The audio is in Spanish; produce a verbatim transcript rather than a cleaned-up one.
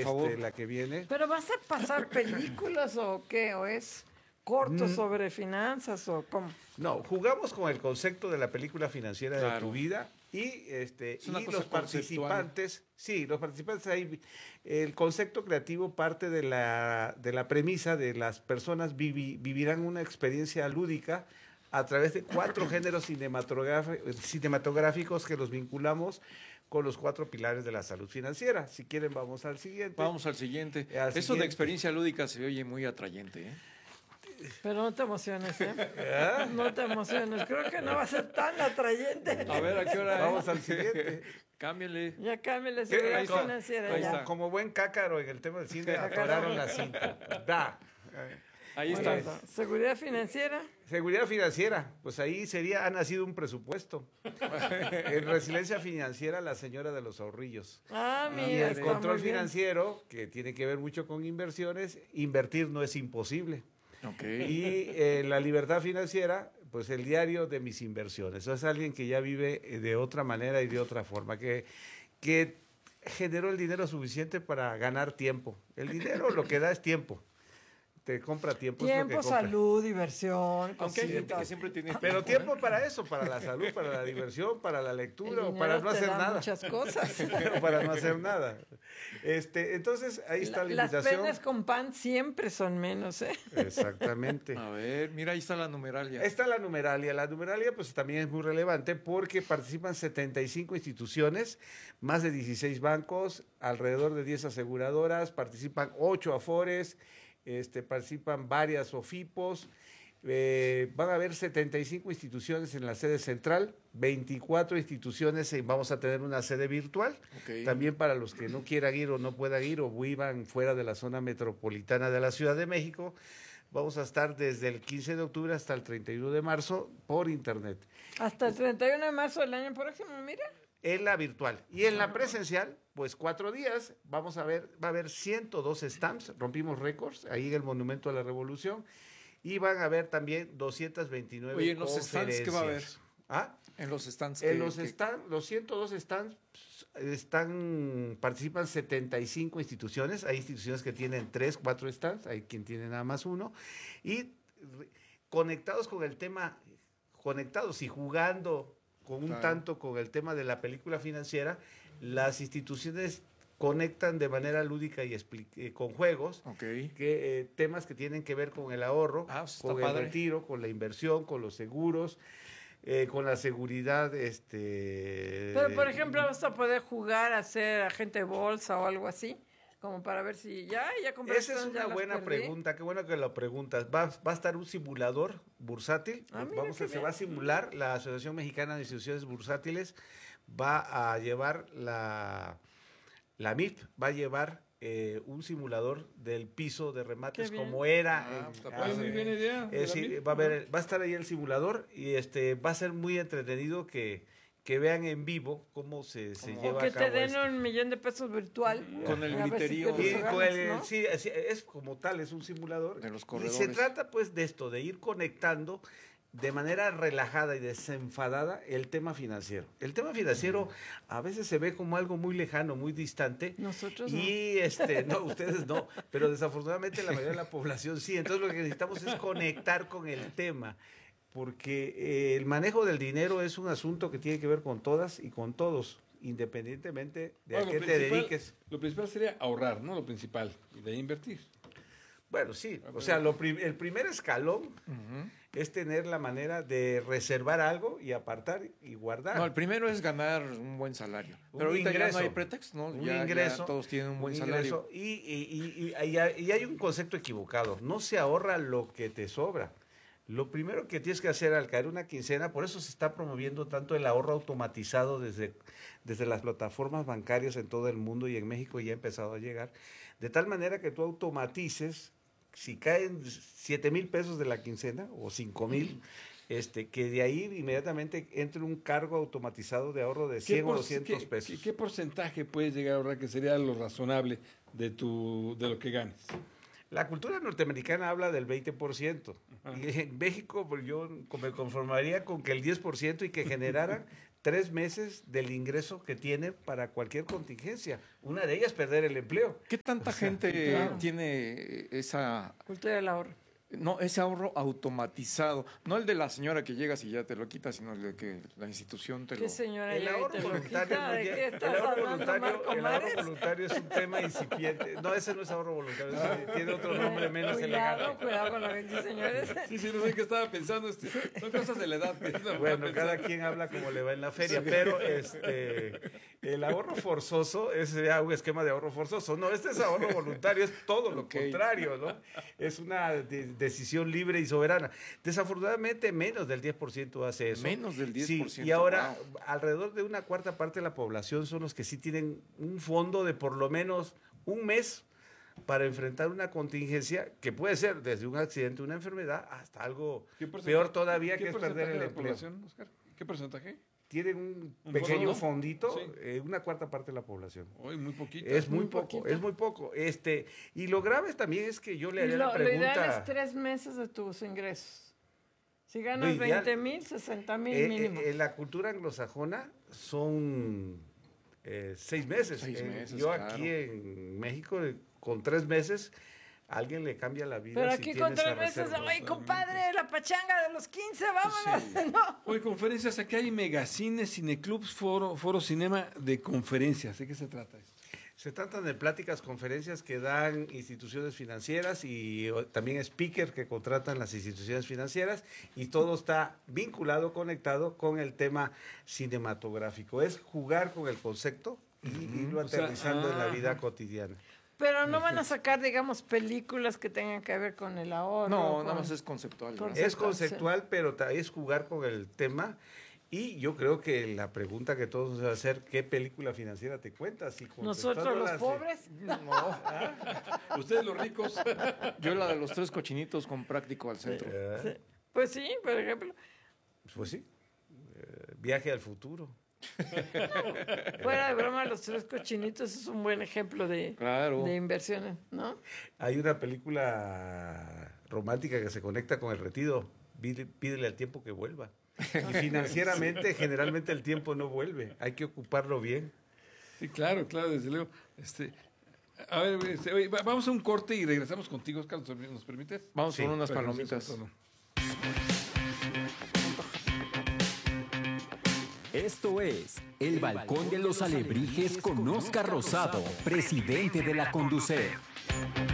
este, favor. la que viene. ¿Pero vas a pasar películas o qué? ¿O es corto Mm. sobre finanzas o cómo? No, jugamos con el concepto de la película financiera de Claro. tu vida y este Es una y cosa los conceptual. participantes, sí, los participantes ahí, el concepto creativo parte de la de la premisa de las personas vivi- vivirán una experiencia lúdica a través de cuatro géneros cinematográfi- cinematográficos que los vinculamos con los cuatro pilares de la salud financiera. Si quieren, vamos al siguiente. Vamos al siguiente. Al Eso siguiente. de experiencia lúdica se oye muy atrayente, ¿eh? Pero no te emociones, ¿eh? ¿Ah? No te emociones. Creo que no va a ser tan atrayente. A ver, ¿a qué hora? Vamos al siguiente. Cámbiale. Ya cámbiale Sí, seguridad ahí está. financiera. Ahí ya. está. Como buen cácaro en el tema del cine, atoraron la cinta. Da. Ahí Bueno, está. seguridad financiera. Seguridad financiera, pues ahí sería, ha nacido un presupuesto. En resiliencia financiera, la señora de los ahorrillos. Ah, Y mira, el está control muy bien. financiero, que tiene que ver mucho con inversiones, invertir no es imposible. Ok. Y eh, la libertad financiera, pues el diario de mis inversiones. Eso es alguien que ya vive eh, de otra manera y de otra forma, que, que generó el dinero suficiente para ganar tiempo. El dinero lo que da es tiempo. Te compra tiempo. es lo que Tiempo, compra. salud, diversión, Aunque hay gente cositas. que siempre tiene Pero tiempo, tiempo para eso, para la salud, para la diversión, para la El lectura o dinero para no te hacer da nada. muchas cosas. Pero para no hacer nada. Este, entonces, ahí está la, Las invitación. penas con pan siempre son menos, ¿eh? Exactamente. A ver, mira, ahí está la numeralia. Está la numeralia. La numeralia pues también es muy relevante porque participan setenta y cinco instituciones, más de dieciséis bancos, alrededor de diez aseguradoras, participan ocho afores, este, participan varias OFIPOS, eh, van a haber setenta y cinco instituciones en la sede central, veinticuatro instituciones, eh, vamos a tener una sede virtual, Ok. también para los que no quieran ir o no puedan ir o vivan fuera de la zona metropolitana de la Ciudad de México. Vamos a estar desde el quince de octubre hasta el treinta y uno de marzo por internet. Hasta el treinta y uno de marzo del año próximo, mira. En la virtual. Y en la presencial, pues cuatro días, vamos a ver, va a haber ciento dos stands, rompimos récords, ahí en el Monumento a la Revolución, y van a haber también doscientas veintinueve Oye, en los stands, ¿qué va a haber? ¿Ah? En los stands. En que- los que- stands, los ciento dos stands están, participan setenta y cinco instituciones, hay instituciones que tienen tres, cuatro stands, hay quien tiene nada más uno, y re- conectados con el tema, conectados y jugando con un Claro. tanto con el tema de la película financiera, las instituciones conectan de manera lúdica y expli- eh, con juegos Ok. que eh, temas que tienen que ver con el ahorro, Ah, pues está con el padre. retiro, con la inversión, con los seguros, eh, con la seguridad, este. Pero, por ejemplo, vas a poder jugar a ser agente de bolsa o algo así, como para ver si ya, ya compré. Esa es estas, ya una las buena perdí. pregunta, qué bueno que lo preguntas. Va, va a estar un simulador bursátil. Ah, mira Vamos qué a, se bien. va a simular, la Asociación Mexicana de Instituciones Bursátiles va a llevar la, la M I P, va a llevar eh, un simulador del piso de remates Qué bien. como era. Ah, en- está hace- padre. Muy buena idea. Eh, sí, David. va a haber, va a estar ahí el simulador y este va a ser muy entretenido que, que vean en vivo cómo se, se Como- lleva O que a cabo te den esto. un millón de pesos virtual. Con el A ver si griterío. pierdes Y o con ganas, el- ¿no? sí, es, es como tal, es un simulador. De los Y corredores. se trata pues de esto, de ir conectando de manera relajada y desenfadada el tema financiero. El tema financiero a veces se ve como algo muy lejano, muy distante. Nosotros Y este, no, ustedes no, pero desafortunadamente la mayoría de la población sí. Entonces lo que necesitamos es conectar con el tema. Porque eh, el manejo del dinero es un asunto que tiene que ver con todas y con todos, independientemente de Bueno, a qué lo te principal- dediques. Lo principal sería ahorrar, ¿no? Lo principal. Y de ahí invertir. Bueno, sí, o sea, lo prim- el primer escalón es tener la manera de reservar algo y apartar y guardar. No, el primero es ganar un buen salario. Un Pero ahorita ya ingreso. no hay pretexto, ¿no? Un Ya- ya ingreso, todos tienen un buen un salario. ingreso. Y, y- y- y hay, y hay un concepto equivocado. No se ahorra lo que te sobra. Lo primero que tienes que hacer al caer una quincena, por eso se está promoviendo tanto el ahorro automatizado desde, desde las plataformas bancarias en todo el mundo y en México ya ha empezado a llegar, de tal manera que tú automatices, si caen siete mil pesos de la quincena o cinco mil, este, que de ahí inmediatamente entre un cargo automatizado de ahorro de cien o por- doscientos qué- pesos. qué- ¿Qué porcentaje puedes llegar a ahorrar que sería lo razonable de tu de lo que ganes? La cultura norteamericana habla del veinte por ciento. Y en México pues yo me conformaría con que el diez por ciento y que generaran tres meses del ingreso que tiene para cualquier contingencia. Una de ellas, perder el empleo. ¿Qué tanta gente claro. tiene esa, Cultura del ahorro. no, ese ahorro automatizado? No el de la señora que llegas y ya te lo quita, sino el de que la institución te lo... ¿Qué señora El llega y ahorro te lo voluntario, quita? no ¿De llega- qué el estás ahorro hablando, voluntario, Marco el ahorro Mares? voluntario es un tema incipiente. No, ese no es ahorro voluntario, ese tiene otro nombre menos Cuidado, elegante. cuidado con lo que dicen, señores. Sí, sí, no sé qué estaba pensando. Este, son cosas de la edad. que uno va Bueno, pensando. cada quien habla como le va en la feria, pero este el ahorro forzoso es ya un esquema de ahorro forzoso. No, este es ahorro voluntario, es todo lo Ok. contrario, ¿no? Es una de- decisión libre y soberana. Desafortunadamente, menos del diez por ciento hace eso. Menos del diez por ciento, Sí, y ahora, wow. alrededor de una cuarta parte de la población son los que sí tienen un fondo de por lo menos un mes para enfrentar una contingencia que puede ser desde un accidente, una enfermedad, hasta algo ¿Qué porcentaje- peor todavía, qué que es perder porcentaje el de la empleo. población, Oscar? ¿Qué porcentaje? Tienen un, ¿Un pequeño fondo? fondito, Sí. eh, una cuarta parte de la población. Hoy muy poquito. Es muy, muy poco, poquito. es muy poco. Este, y lo grave también es que yo le Y haría lo, la lo ideal pregunta. es tres meses de tus ingresos. Si ganas Lo ideal- veinte mil, sesenta mil eh, mínimo. eh, en la cultura anglosajona son eh, seis meses. Seis Eh, meses, yo claro. aquí en México, eh, con tres meses, alguien le cambia la vida. Pero si aquí tiene con esa tres meses, reserva. ay, compadre, la pachanga de los quince, vámonos. Sí. No. Hoy conferencias, aquí hay megacines, cineclubs, foro, foro cinema de conferencias. ¿De qué se trata esto? Se tratan de pláticas, conferencias que dan instituciones financieras y o, también speakers que contratan las instituciones financieras, y todo está vinculado, conectado con el tema cinematográfico. Es jugar con el concepto y irlo O sea, aterrizando en la vida ajá. cotidiana. Pero no van a sacar, digamos, películas que tengan que ver con el ahorro. No, con- nada más es conceptual. con- ¿verdad? Es conceptual, pero ta- es jugar con el tema. Y yo creo que la pregunta que todos nos va a hacer, ¿qué película financiera te cuentas? Y Nosotros los contestándolas, pobres. No, Ustedes los ricos. yo la de los tres cochinitos con práctico al centro. eh, Sí. Pues sí, por ejemplo. Pues sí, eh, viaje al futuro. Fuera de broma, los tres cochinitos es un buen ejemplo de, Claro. de inversiones, ¿no? Hay una película romántica que se conecta con el retiro, Pídele, pídele al tiempo que vuelva. Y financieramente, generalmente el tiempo no vuelve, hay que ocuparlo bien. Sí, claro, claro, desde luego. Este, a ver, este, oye, va- vamos a un corte y regresamos contigo, Oscar, ¿nos nos permites? Vamos Sí, con unas Para que nos palomitas. des un tono. Esto es El Balcón de los Alebrijes con Oscar Rosado, presidente de la Conducef.